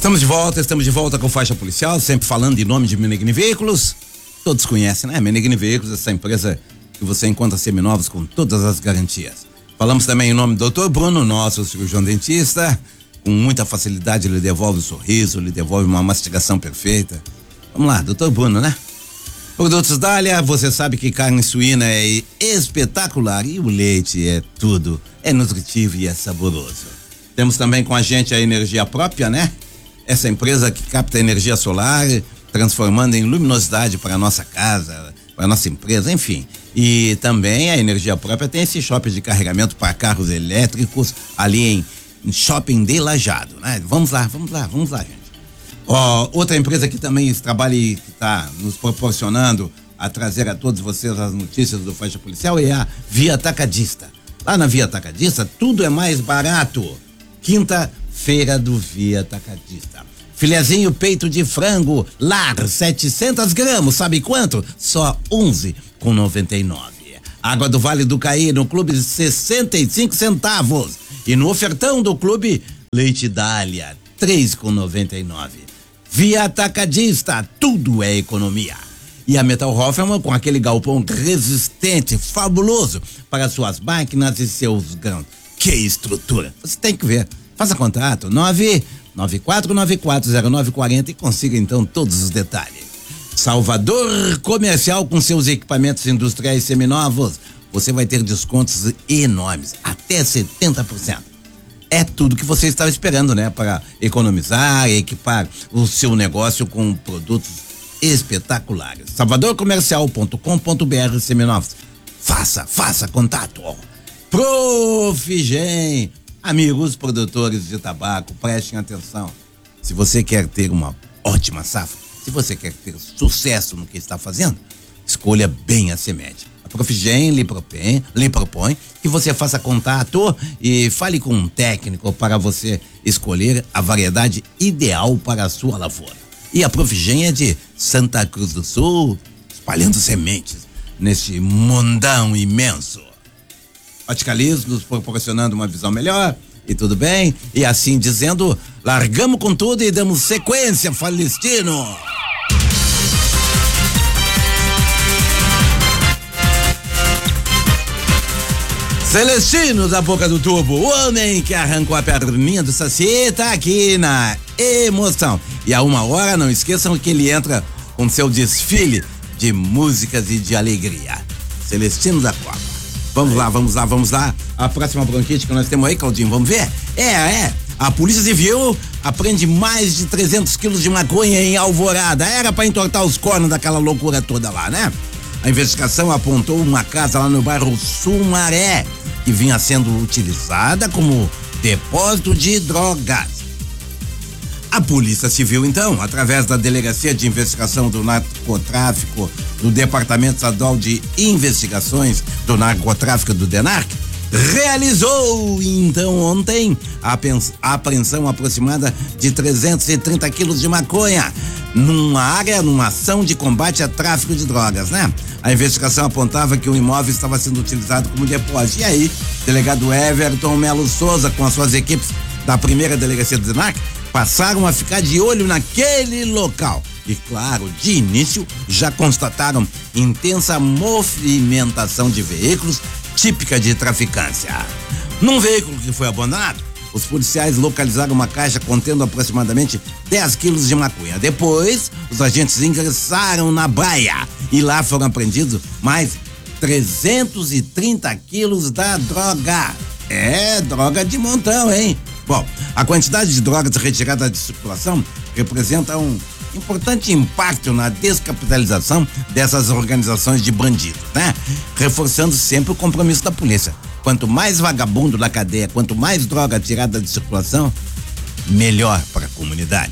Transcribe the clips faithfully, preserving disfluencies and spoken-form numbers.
Estamos de volta, estamos de volta com Faixa Policial, sempre falando em nome de Meneghini Veículos. Todos conhecem, né? Meneghini Veículos, essa empresa que você encontra seminovos com todas as garantias. Falamos também em nome do doutor Bruno, nosso cirurgião dentista. Com muita facilidade ele devolve o sorriso, ele devolve uma mastigação perfeita. Vamos lá, doutor Bruno, né? Produtos Dália, você sabe que carne suína é espetacular e o leite é tudo, é nutritivo e é saboroso. Temos também com a gente a Energia Própria, né? Essa empresa que capta energia solar, transformando em luminosidade para a nossa casa, para a nossa empresa, enfim. E também a Energia Própria tem esse shopping de carregamento para carros elétricos ali em, em Shopping de Lajado, né? Vamos lá, vamos lá, vamos lá, gente. Ó, outra empresa que também trabalha e que está nos proporcionando a trazer a todos vocês as notícias do Faixa Policial é a Via Atacadista. Lá na Via Atacadista tudo é mais barato. Quinta-feira do Via Atacadista. Filezinho peito de frango, lar, setecentos gramas, sabe quanto? Só onze com noventa e nove. Água do Vale do Caí no Clube sessenta e cinco centavos. E no ofertão do Clube, Leite Dália, três com noventa e nove. Via Atacadista, tudo é economia. E a Metal Hoffman com aquele galpão resistente, fabuloso para suas máquinas e seus grãos. Que estrutura! Você tem que ver. Faça contato nove nove quatro nove quatro zero nove quatro zero e consiga então todos os detalhes. Salvador Comercial com seus equipamentos industriais seminovos. Você vai ter descontos enormes, até setenta por cento. É tudo que você estava esperando, né? Para economizar e equipar o seu negócio com produtos espetaculares. salvador comercial ponto com ponto br seminovos. Faça, faça contato. Profigem. Amigos produtores de tabaco, prestem atenção. Se você quer ter uma ótima safra, se você quer ter sucesso no que está fazendo, escolha bem a semente. A Profigem lhe propõe, lhe propõe que você faça contato e fale com um técnico para você escolher a variedade ideal para a sua lavoura. E a Profigem é de Santa Cruz do Sul, espalhando sementes neste mundão imenso. Ótica Liz nos proporcionando uma visão melhor e tudo bem. E assim dizendo, largamos com tudo e damos sequência, Falestino. Celestino da Boca do Tubo, o homem que arrancou a perninha do Saci, tá aqui na emoção. E a uma hora, não esqueçam que ele entra com seu desfile de músicas e de alegria. Celestino da Copa. Vamos lá, vamos lá, vamos lá. A próxima bronquite que nós temos aí, Claudinho, vamos ver? É, é. A Polícia Civil apreende mais de trezentos quilos de maconha em Alvorada. Era pra entortar os cornos daquela loucura toda lá, né? A investigação apontou uma casa lá no bairro Sumaré, que vinha sendo utilizada como depósito de drogas. A Polícia Civil, então, através da Delegacia de Investigação do Narcotráfico do Departamento Estadual de Investigações do Narcotráfico do DENARC, realizou, então, ontem, a, a apreensão aproximada de trezentos e trinta quilos de maconha numa área, numa ação de combate a tráfico de drogas, né? A investigação apontava que o imóvel estava sendo utilizado como depósito. E aí, o delegado Everton Melo Souza, com as suas equipes da primeira delegacia do DENARC, passaram a ficar de olho naquele local. E claro, de início, já constataram intensa movimentação de veículos típica de traficância. Num veículo que foi abandonado, os policiais localizaram uma caixa contendo aproximadamente dez quilos de maconha. Depois, os agentes ingressaram na baia e lá foram apreendidos mais trezentos e trinta quilos da droga. É, droga de montão, hein? Bom, a quantidade de drogas retirada de circulação representa um importante impacto na descapitalização dessas organizações de bandidos, né? Reforçando sempre o compromisso da polícia. Quanto mais vagabundo na cadeia, quanto mais droga tirada de circulação, melhor para a comunidade.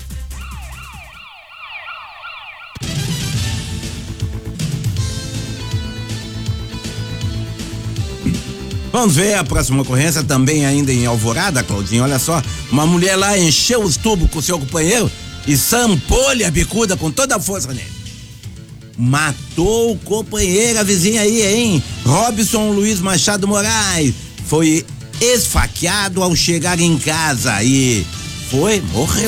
Vamos ver a próxima ocorrência também ainda em Alvorada, Claudinho. Olha só, uma mulher lá encheu os tubos com o seu companheiro e sampou-lhe a bicuda com toda a força nele. Matou o companheiro, a vizinha aí, hein? Robson Luiz Machado Moraes foi esfaqueado ao chegar em casa e foi, morreu.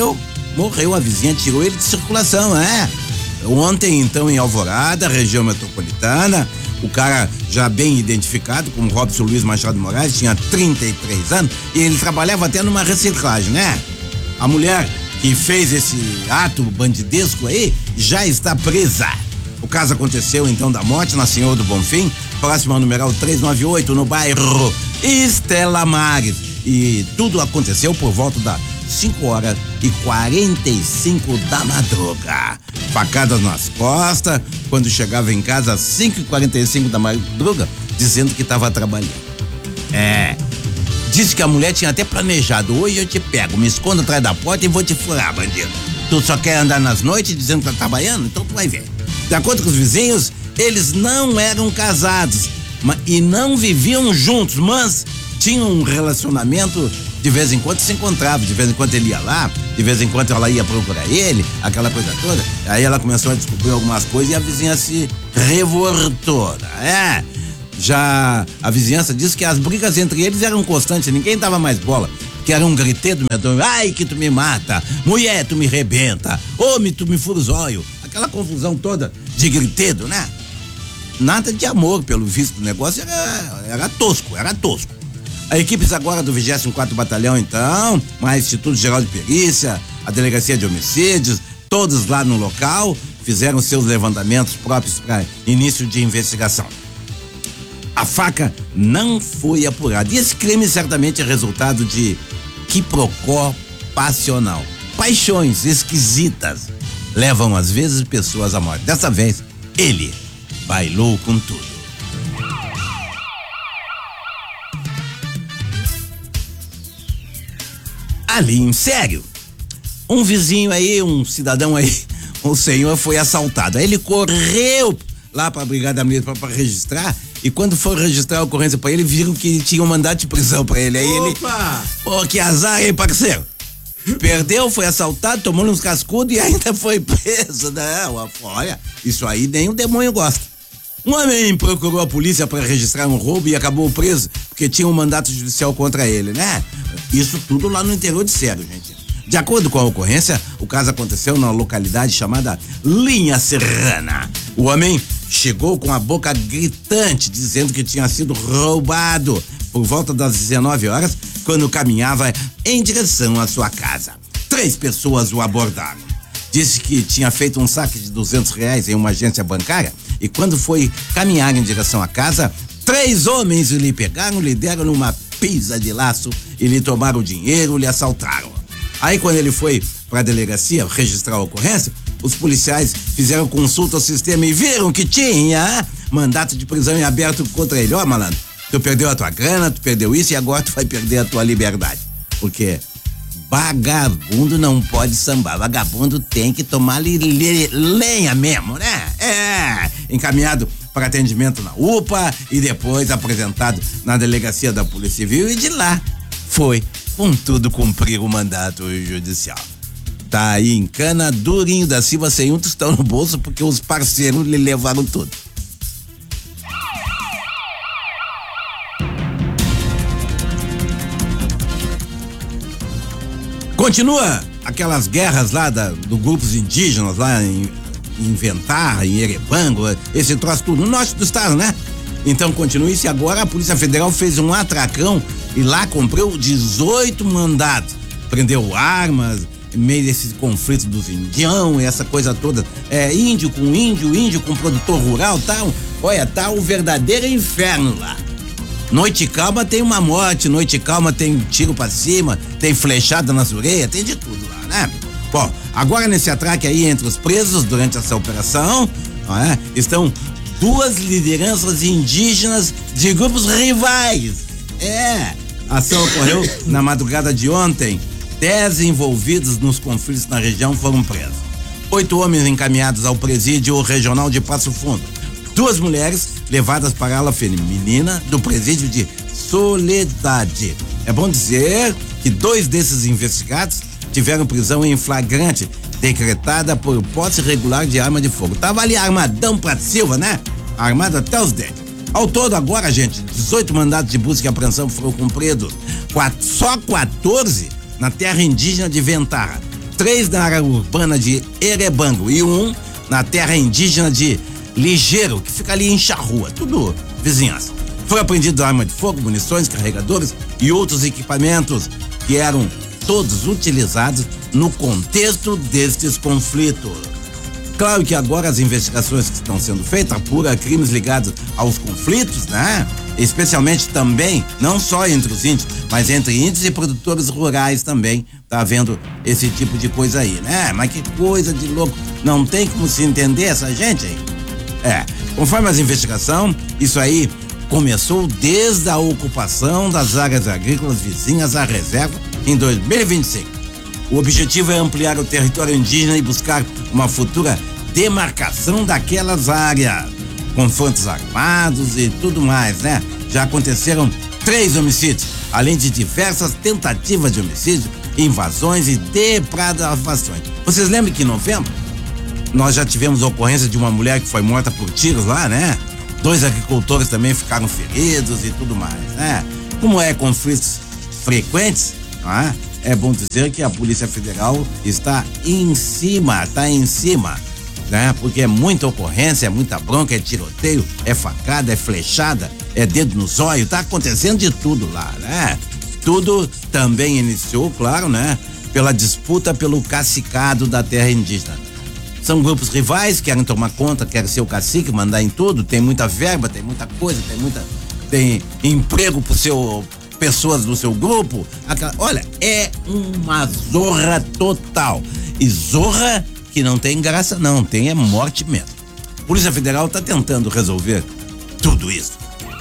morreu. A vizinha tirou ele de circulação, é. Ontem, então, em Alvorada, região metropolitana, o cara já bem identificado como Robson Luiz Machado Moraes, tinha trinta e três anos e ele trabalhava até numa reciclagem, né? A mulher que fez esse ato bandidesco aí já está presa. O caso aconteceu, então, da morte na Senhor do Bonfim, próximo ao numeral trezentos e noventa e oito, no bairro Estela Maris. E tudo aconteceu por volta das cinco horas e quarenta e cinco da madruga. Facadas nas costas, quando chegava em casa às cinco e quarenta e cinco da madruga, dizendo que estava trabalhando. É, disse que a mulher tinha até planejado: hoje eu te pego, me escondo atrás da porta e vou te furar, bandido. Tu só quer andar nas noites dizendo que tá trabalhando? Então tu vai ver. De acordo com os vizinhos, eles não eram casados mas, e não viviam juntos, mas tinham um relacionamento. De vez em quando se encontrava, de vez em quando ele ia lá, de vez em quando ela ia procurar ele, aquela coisa toda. Aí ela começou a descobrir algumas coisas e a vizinha se revoltou, é. Já a vizinhança disse que as brigas entre eles eram constantes, ninguém dava mais bola, que era um griteiro medonho: ai que tu me mata, mulher tu me rebenta, homem tu me fura os olhos, aquela confusão toda de griteiro, né? Nada de amor, pelo visto do negócio, era, era tosco, era tosco. A equipes agora do vigésimo quarto Batalhão, então, mais Instituto Geral de Perícia, a Delegacia de Homicídios, todos lá no local, fizeram seus levantamentos próprios para início de investigação. A faca não foi apurada. E esse crime certamente é resultado de quiprocó passional. Paixões esquisitas levam às vezes pessoas à morte. Dessa vez, ele bailou com tudo. Ali, sério, um vizinho aí, um cidadão aí, um senhor foi assaltado. Aí ele correu lá pra Brigada Militar pra registrar, e quando for registrar a ocorrência pra ele, viram que tinha um mandado de prisão pra ele. Aí Opa! ele, pô, que azar, hein, parceiro? Perdeu, foi assaltado, tomou uns cascudos e ainda foi preso. Não, olha, isso aí nem o demônio gosta. Um homem procurou a polícia para registrar um roubo e acabou preso porque tinha um mandato judicial contra ele, né? Isso tudo lá no interior de Cego, gente. De acordo com a ocorrência, o caso aconteceu na localidade chamada Linha Serrana. O homem chegou com a boca gritante, dizendo que tinha sido roubado por volta das dezenove horas, quando caminhava em direção à sua casa. Três pessoas o abordaram. Disse que tinha feito um saque de duzentos reais em uma agência bancária e quando foi caminhar em direção à casa, três homens lhe pegaram, lhe deram uma pisa de laço e lhe tomaram o dinheiro, lhe assaltaram. Aí quando ele foi para a delegacia registrar a ocorrência, os policiais fizeram consulta ao sistema e viram que tinha mandato de prisão em aberto contra ele. Ó, malandro, tu perdeu a tua grana, tu perdeu isso e agora tu vai perder a tua liberdade. Porque vagabundo não pode sambar, vagabundo tem que tomar li, li, lenha mesmo, né? É, encaminhado para atendimento na U P A e depois apresentado na delegacia da Polícia Civil e de lá foi com tudo cumprir o mandato judicial. Tá aí em cana, Durinho da Silva sem um tostão no bolso porque os parceiros lhe levaram tudo. Continua aquelas guerras lá da, do grupos indígenas lá em, em Ventar, em Erebango, esse troço tudo no norte do estado, né? Então continua isso e agora a Polícia Federal fez um atracão e lá cumpriu dezoito mandados. Prendeu armas, em meio desse conflito dos indião e essa coisa toda. É índio com índio, índio com produtor rural, tal. Olha, tá o verdadeiro inferno lá. Noite calma tem uma morte, noite calma tem tiro pra cima, tem flechada nas orelhas, tem de tudo lá, né? Bom, agora nesse atraque aí entre os presos durante essa operação, é, estão duas lideranças indígenas de grupos rivais. É, a ação ocorreu na madrugada de ontem. Dez envolvidos nos conflitos na região foram presos. Oito homens encaminhados ao presídio regional de Passo Fundo. Duas mulheres levadas para a ala feminina do presídio de Soledade. É bom dizer que dois desses investigados tiveram prisão em flagrante, decretada por posse irregular de arma de fogo. Tava ali armadão pra Silva, né? Armado até os dentes. Ao todo agora, gente, dezoito mandados de busca e apreensão foram cumpridos. Quatro, só quatorze na terra indígena de Ventar. três na área urbana de Erebango e um na terra indígena de Ligeiro, que fica ali em Charrua, tudo vizinhança. Foi apreendido arma de fogo, munições, carregadores e outros equipamentos que eram todos utilizados no contexto destes conflitos. Claro que agora as investigações que estão sendo feitas apuram crimes ligados aos conflitos, né? Especialmente também, não só entre os índios, mas entre índios e produtores rurais também, tá havendo esse tipo de coisa aí, né? Mas que coisa de louco, não tem como se entender essa gente aí. É, conforme as investigações, isso aí começou desde a ocupação das áreas agrícolas vizinhas à reserva em dois mil e vinte e cinco. O objetivo é ampliar o território indígena e buscar uma futura demarcação daquelas áreas. Confrontos armados e tudo mais, né? Já aconteceram três homicídios, além de diversas tentativas de homicídio, invasões e depredações. Vocês lembram que em novembro nós já tivemos a ocorrência de uma mulher que foi morta por tiros lá, né? Dois agricultores também ficaram feridos e tudo mais, né? Como é conflitos frequentes, né? É bom dizer que a Polícia Federal está em cima, está em cima, né? Porque é muita ocorrência, é muita bronca, é tiroteio, é facada, é flechada, é dedo no zóio, tá acontecendo de tudo lá, né? Tudo também iniciou, claro, né? Pela disputa pelo cacicado da terra indígena. São grupos rivais, querem tomar conta, querem ser o cacique, mandar em tudo, tem muita verba, tem muita coisa, tem muita, tem emprego pro seu, pessoas do seu grupo, aquela, olha, é uma zorra total, e zorra que não tem graça não, tem é morte mesmo. A Polícia Federal tá tentando resolver tudo isso.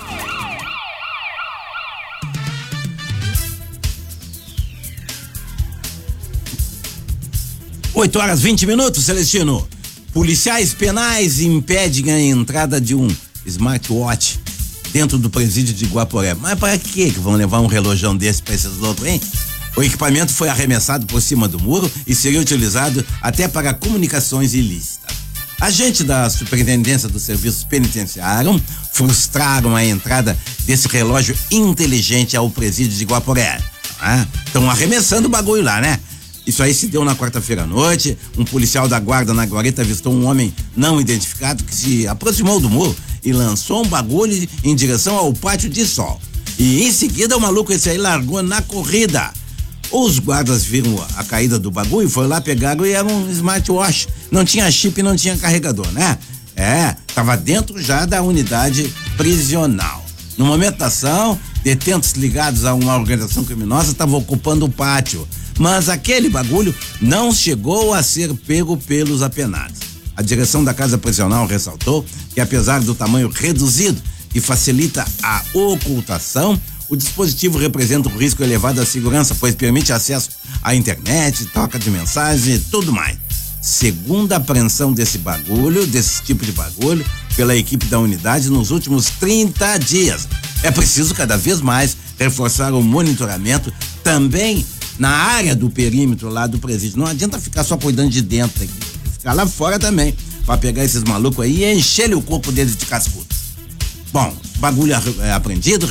oito horas e vinte minutos, Celestino. Policiais penais impedem a entrada de um smartwatch dentro do presídio de Guaporé. Mas para que que vão levar um relojão desse para esses loucos, hein? O equipamento foi arremessado por cima do muro e seria utilizado até para comunicações ilícitas. Agentes da Superintendência dos Serviços Penitenciários frustraram a entrada desse relógio inteligente ao presídio de Guaporé. Estão ah, arremessando o bagulho lá, né? Isso aí se deu na quarta-feira à noite. Um policial da guarda na guarita avistou um homem não identificado que se aproximou do muro e lançou um bagulho em direção ao pátio de sol. E em seguida o maluco esse aí largou na corrida. Os guardas viram a caída do bagulho, foram lá, pegaram e era um smartwatch. Não tinha chip, não tinha carregador, né? É, tava dentro já da unidade prisional. No momento da ação, detentos ligados a uma organização criminosa estavam ocupando o pátio. Mas aquele bagulho não chegou a ser pego pelos apenados. A direção da casa prisional ressaltou que, apesar do tamanho reduzido que facilita a ocultação, o dispositivo representa um risco elevado à segurança, pois permite acesso à internet, troca de mensagens e tudo mais. Segundo a apreensão desse bagulho, desse tipo de bagulho, pela equipe da unidade nos últimos trinta dias. É preciso cada vez mais reforçar o monitoramento também na área do perímetro lá do presídio. Não adianta ficar só cuidando de dentro, tem que ficar lá fora também, pra pegar esses malucos aí e encher o corpo deles de cascudo. Bom, bagulho é apreendido,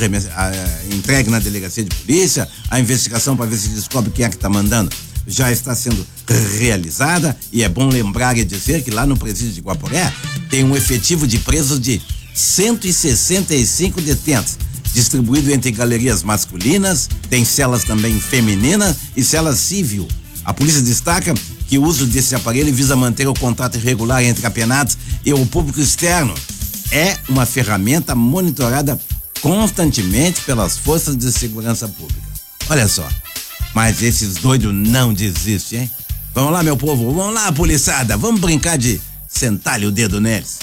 é, entregue na delegacia de polícia, a investigação para ver se descobre quem é que tá mandando já está sendo realizada, e é bom lembrar e dizer que lá no presídio de Guaporé tem um efetivo de presos de cento e sessenta e cinco detentos, distribuído entre galerias masculinas, tem celas também femininas e celas civil. A polícia destaca que o uso desse aparelho visa manter o contato regular entre apenados e o público externo. É uma ferramenta monitorada constantemente pelas forças de segurança pública. Olha só, mas esses doidos não desistem, hein? Vamos lá, meu povo, vamos lá, poliçada, vamos brincar de sentar-lhe o dedo neles.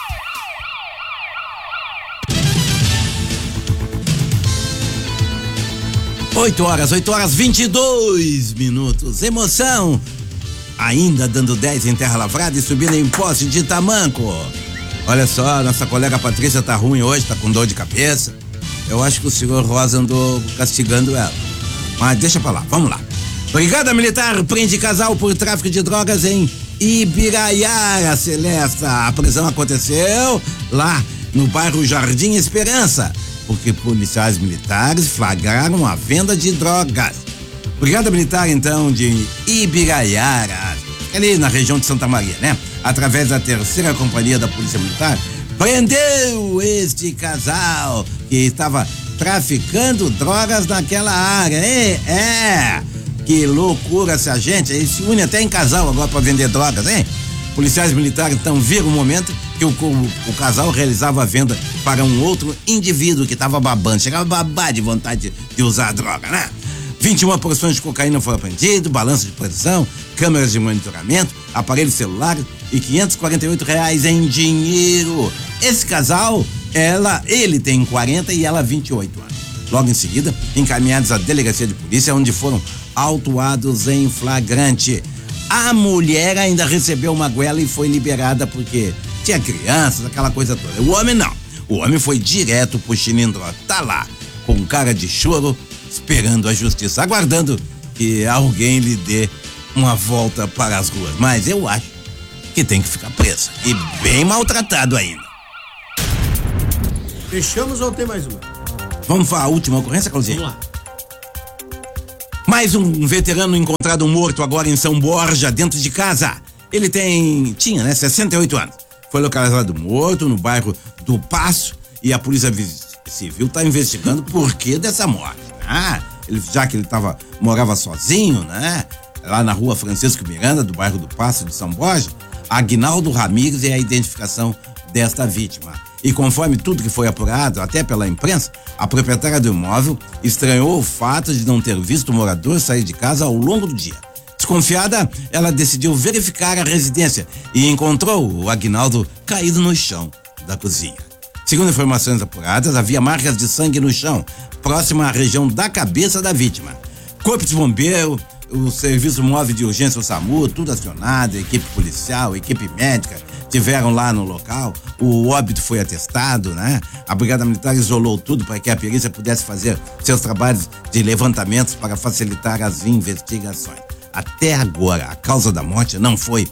oito horas, oito horas vinte e dois minutos. Emoção! Ainda dando dez em Terra Lavrada e subindo em Posse de Tamanco. Olha só, nossa colega Patrícia tá ruim hoje, tá com dor de cabeça. Eu acho que o senhor Rosa andou castigando ela. Mas deixa pra lá, vamos lá. Brigada Militar prende casal por tráfico de drogas em Ibiraiara, Celesta. A prisão aconteceu lá no bairro Jardim Esperança, porque policiais militares flagraram a venda de drogas. Brigada Militar, então, de Ibiraiara, ali na região de Santa Maria, né? Através da terceira companhia da Polícia Militar, prendeu este casal que estava traficando drogas naquela área. É, é, que loucura essa gente, eles se unem até em casal agora para vender drogas, hein? Policiais militares então viram o momento que o, o, o casal realizava a venda para um outro indivíduo que estava babando, chegava a babar de vontade de, de usar droga, né? vinte e uma porções de cocaína foram apreendidas, balança de precisão, câmeras de monitoramento, aparelho celular e quinhentos e quarenta e oito reais em dinheiro. Esse casal, ela, ele tem quarenta e ela vinte e oito anos. Logo em seguida, encaminhados à delegacia de polícia, onde foram autuados em flagrante. A mulher ainda recebeu uma goela e foi liberada porque tinha crianças, aquela coisa toda. O homem não. O homem foi direto pro Chilindró. Tá lá, com cara de choro, esperando a justiça, aguardando que alguém lhe dê uma volta para as ruas. Mas eu acho que tem que ficar preso e bem maltratado ainda. Fechamos ou tem mais uma? Vamos para a última ocorrência, Claudinho? Vamos lá. Mais um veterano encontrado morto agora em São Borja, dentro de casa. Ele tem, tinha, né, sessenta e oito anos. Foi localizado morto no bairro do Passo e a Polícia Civil está investigando o porquê dessa morte. Ah, ele, já que ele tava, morava sozinho, né? Lá na rua Francisco Miranda, do bairro do Passo de São Borja, Aguinaldo Ramírez é a identificação desta vítima. E conforme tudo que foi apurado, até pela imprensa, a proprietária do imóvel estranhou o fato de não ter visto o morador sair de casa ao longo do dia. Desconfiada, ela decidiu verificar a residência e encontrou o Aguinaldo caído no chão da cozinha. Segundo informações apuradas, havia marcas de sangue no chão, próxima à região da cabeça da vítima. Corpo de bombeiro, o serviço móvel de urgência, o SAMU, tudo acionado, equipe policial, equipe médica, tiveram lá no local, o óbito foi atestado, né? A Brigada Militar isolou tudo para que a perícia pudesse fazer seus trabalhos de levantamentos para facilitar as investigações. Até agora, a causa da morte não foi.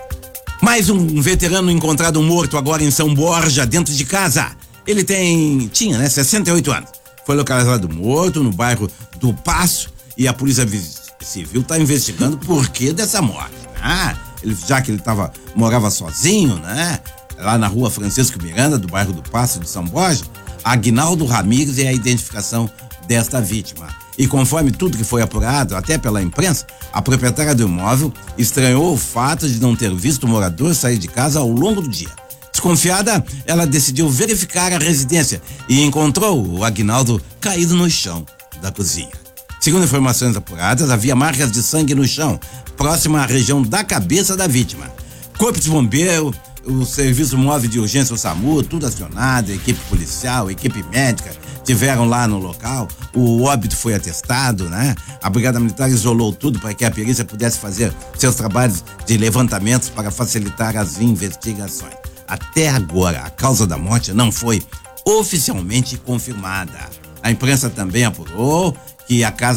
Mais um veterano encontrado morto agora em São Borja, dentro de casa. Ele tem, tinha, né, sessenta e oito anos. Foi localizado morto no bairro do Passo e a Polícia Civil está investigando o porquê dessa morte. Ah, ele, já que ele tava, morava sozinho, né? Lá na rua Francisco Miranda, do bairro do Passo de São Borja, Aguinaldo Ramírez é a identificação desta vítima. E conforme tudo que foi apurado, até pela imprensa, a proprietária do imóvel estranhou o fato de não ter visto o morador sair de casa ao longo do dia. Desconfiada, ela decidiu verificar a residência e encontrou o Aguinaldo caído no chão da cozinha. Segundo informações apuradas, havia marcas de sangue no chão, próxima à região da cabeça da vítima. Corpo de bombeiro, o serviço móvel de urgência, o SAMU, tudo acionado, equipe policial, equipe médica, tiveram lá no local, o óbito foi atestado, né? A Brigada Militar isolou tudo para que a perícia pudesse fazer seus trabalhos de levantamentos para facilitar as investigações. Até agora, a causa da morte não foi oficialmente confirmada. A imprensa também apurou que a casa